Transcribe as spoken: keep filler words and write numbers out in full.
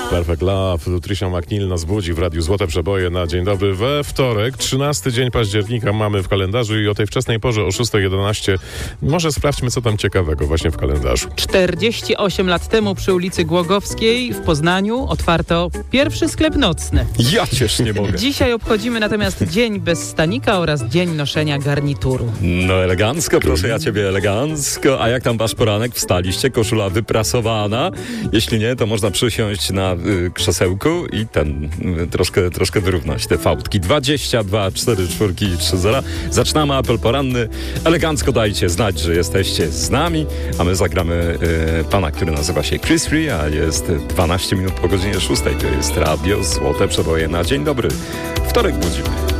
Perfect Love. Tricia McNeil nas budzi w Radiu Złote Przeboje na dzień dobry we wtorek. trzynasty dzień października mamy w kalendarzu i o tej wczesnej porze o szósta jedenaście może sprawdźmy, co tam ciekawego właśnie w kalendarzu. czterdzieści osiem lat temu przy ulicy Głogowskiej w Poznaniu otwarto pierwszy sklep nocny. Ja cię nie mogę. Dzisiaj obchodzimy natomiast Dzień bez stanika oraz Dzień noszenia garnituru. No elegancko, proszę ja ciebie, elegancko. A jak tam wasz poranek? Wstaliście? Koszula wyprasowana? Jeśli nie, to można przysiąść na y, krzesełku i ten y, troszkę, troszkę wyrównać te fałdki. dwadzieścia dwa, cztery, cztery, trzy, zero. Zaczynamy apel poranny. Elegancko dajcie znać, że jesteście z nami, a my zagramy y, pana, który nazywa się Chris Free, a jest dwanaście minut po godzinie szóstej. To jest Radio Złote Przeboje na dzień dobry. Wtorek budzimy.